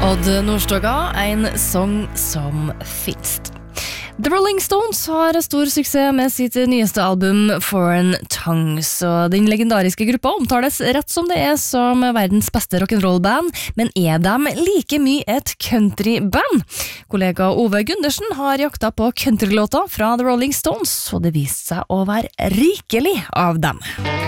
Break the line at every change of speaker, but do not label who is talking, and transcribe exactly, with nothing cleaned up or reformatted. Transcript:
Odd Nordstoga, en sång som finst. The Rolling Stones har stor suksess med sitt nyeste album Foreign Tongues, og den legendariske gruppa omtales rett som det er som verdens beste rock'n'roll-band, men er de like mye et countryband? Kollega Ove Gundersen har jakta på countrylåter fra The Rolling Stones, og det viste seg å være rikelig av dem.